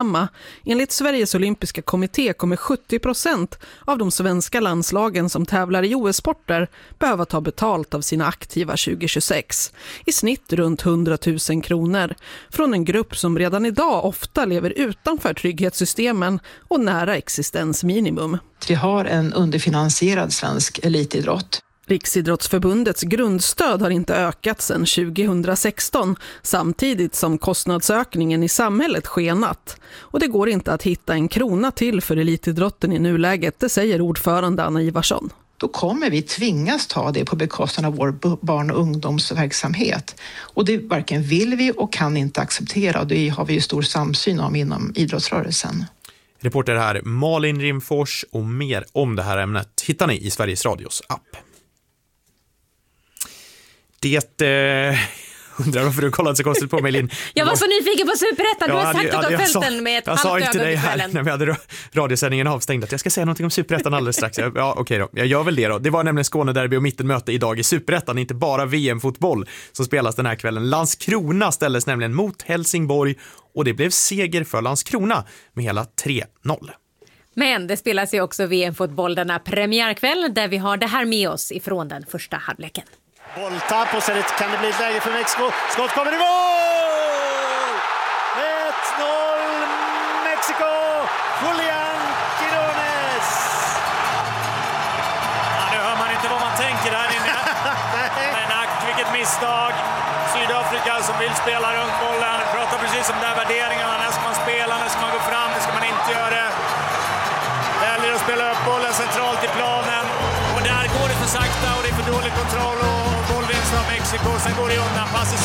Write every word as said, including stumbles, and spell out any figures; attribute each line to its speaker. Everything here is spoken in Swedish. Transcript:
Speaker 1: lönsamma. Enligt Sveriges olympiska kommitté kommer sjuttio procent av de svenska landslagen som tävlar i O S-sporter behöva ta betalt av sina aktiva tjugohundratjugosex. I snitt runt hundratusen kronor. Från en grupp som redan idag ofta lever utanför trygghetssystemen och nära existensminimum.
Speaker 2: Vi har en underfinansierad svensk elitidrott.
Speaker 1: Riksidrottsförbundets grundstöd har inte ökat sedan tjugohundrasexton, samtidigt som kostnadsökningen i samhället skenat. Och det går inte att hitta en krona till för elitidrotten i nuläget, det säger ordförande Anna Ivarsson.
Speaker 2: Då kommer vi tvingas ta det på bekostnad av vår barn- och ungdomsverksamhet. Och det varken vill vi och kan inte acceptera, och det har vi ju stor samsyn om inom idrottsrörelsen.
Speaker 3: Reporter här Malin Rimfors, och mer om det här ämnet hittar ni i Sveriges Radios app. Det eh, undrar varför du kollade så konstigt på mig, Lin.
Speaker 4: Jag var så nyfiken på Superettan. Du
Speaker 3: Ja,
Speaker 4: har sagt
Speaker 3: hade,
Speaker 4: att du har
Speaker 3: jag
Speaker 4: följt
Speaker 3: sa,
Speaker 4: den med ett
Speaker 3: jag
Speaker 4: halvt
Speaker 3: sa inte
Speaker 4: öga
Speaker 3: dig
Speaker 4: under
Speaker 3: här
Speaker 4: kvällen.
Speaker 3: när vi hade radiosändningen avstängd att jag ska säga någonting om Superettan alldeles strax. Ja, okej då. Jag gör väl det då. Det var nämligen Skånederby och mittenmöte idag i Superettan, inte bara V M-fotboll som spelas den här kvällen. Landskrona ställdes nämligen mot Helsingborg och det blev seger för Landskrona med hela tre noll.
Speaker 4: Men det spelas ju också V M-fotboll denna premiärkväll där vi har det här med oss ifrån den första halvleken.
Speaker 5: Bolltapp och sen kan det bli ett läge för Mexiko. Skott kommer i mål! ett noll Mexiko! Julián Quirones!
Speaker 6: Ja, nu hör man inte vad man tänker här inne. Men ack, vilket misstag. Sydafrika som vill spela runt bollen. Pratar precis om de här värderingarna. När ska man spela, när ska man gå fram, när ska man inte göra det. Väljer att spela upp bollen centralt i planen. Och där går det för sakta och det är för dålig kontroll och bollvinst av Mexiko. Sen går det undan. Pass i